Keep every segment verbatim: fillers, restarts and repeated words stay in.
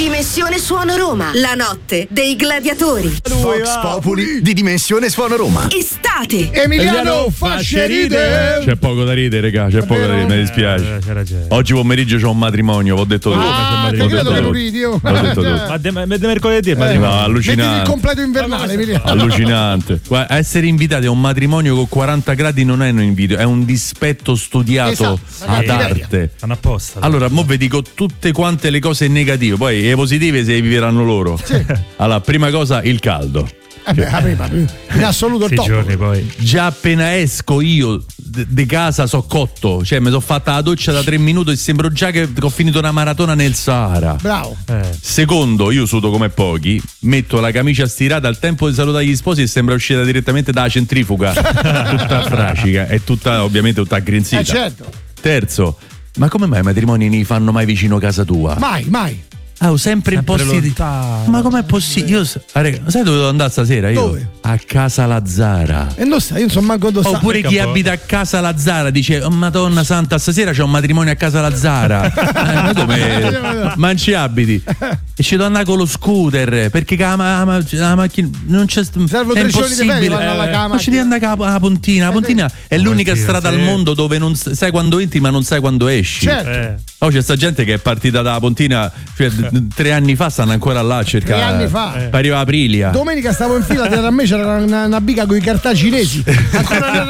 Dimensione Suono Roma, la notte dei gladiatori. Vox Populi di Dimensione Suono Roma. Estate. Emiliano faccia ridere. C'è poco da ridere, raga, c'è poco da ridere, mi dispiace. Oggi pomeriggio c'è un matrimonio, vi ho detto tutto. Ah, L'ho che credo che detto lo tutto. ridi io. L'ho detto tutto. Ma de, de mercoledì, Eh, No, mettiti il allucinante. completo invernale, Emiliano. Allucinante. Guarda, essere invitati a un matrimonio con quaranta gradi non è un invidio, è un dispetto studiato Esatto, ad cattiveria. arte. Stanno apposta. Allora, mo vi dico tutte quante le cose negative, poi le positive se le viveranno loro. Allora, prima cosa, il caldo. Eh beh, prima, in assoluto il Sei top. giorni poi. Già appena esco io di casa so cotto, cioè mi sono fatta la doccia da tre minuti e sembro già che ho finito una maratona nel Sahara. Bravo. Eh. Secondo, io sudo come pochi, metto la camicia stirata al tempo di salutare gli sposi e sembra uscita direttamente dalla centrifuga, tutta fracica e tutta ovviamente tutta aggrinzita. Eh certo. Terzo, ma come mai i matrimoni non li fanno mai vicino casa tua? Mai, mai. Ah, ho sempre in Sempre posti di... lontano. Ma com'è possibile? Io s- ah, raga, sai dove devo andare stasera io? Dove? A casa Lazzara. E non sai, io non so manco dove sta. Oppure chi un po'. abita a casa Lazzara dice: oh, Madonna Santa, stasera c'è un matrimonio a casa Lazzara. eh, ma come? Ma non ci abiti? E ci devo andare con lo scooter perché la, ma- ma- la macchina non c'è. Servono è tre giorni di ferie, impossibile. vanno alla cama. Ma ci devi andare a la Pontina. La Pontina è l'unica Pontina, strada sì. al mondo dove non s- sai quando entri, ma non sai quando esci. Certo. Eh. Oh, c'è sta gente che è partita dalla Pontina cioè, d- tre anni fa, stanno ancora là a cercare. Tre anni fa. Eh. Arriva Aprilia. Domenica stavo in fila dietro a me, c'era una, una biga con i cartacei cinesi. Ancora non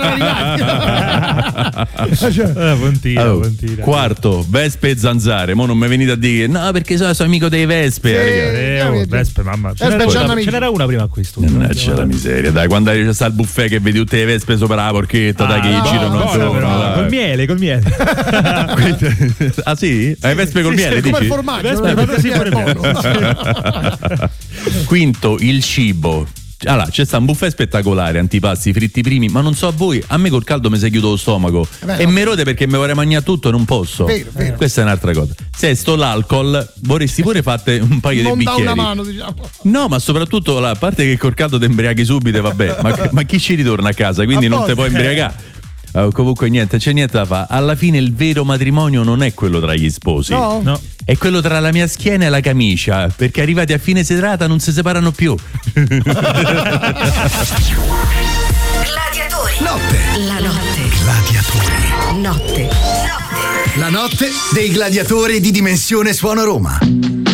erano arrivati. Cioè, Eh, Pontina, Oh, Pontina. quarto, vespe e zanzare. Mo non mi venite a dire no perché sono, sono amico dei vespe. Sì. raga. Eh, oh, Vespe, mamma. Ce Vespe n'era, c'hanno una, amici. ce n'era una prima a questo. Mannaggia la miseria, dai, quando c'è sta il buffet che vedi tutte le vespe sopra la porchetta, dai, che gli no, girano no, intorno. però, dai. col miele, col miele. Ah sì? Hai vespe col miele, come il dici? formaggio. Vespe, no? proprio sì, È pure buono. Quinto, il cibo. Allora, c'è sta un buffet spettacolare, antipasti, fritti primi, ma non so a voi, a me col caldo mi si chiude lo stomaco beh, e no. mi rode perché mi vorrei mangiare tutto e non posso. Vero, vero. Questa è un'altra cosa. Sesto, l'alcol, vorresti pure fatte un paio Non di dà bicchieri. una mano, diciamo. No, ma soprattutto la parte che col caldo ti imbriaghi subito, vabbè, ma, ma chi ci ritorna a casa? Quindi non ti puoi imbriagare. Eh, comunque niente, c'è niente da fare. Alla fine il vero matrimonio non è quello tra gli sposi. No? No. È quello tra la mia schiena e la camicia, perché arrivati a fine serata non si separano più. Gladiatori. Notte. La notte. Gladiatori. Notte. Notte. La notte dei gladiatori di Dimensione Suono Roma.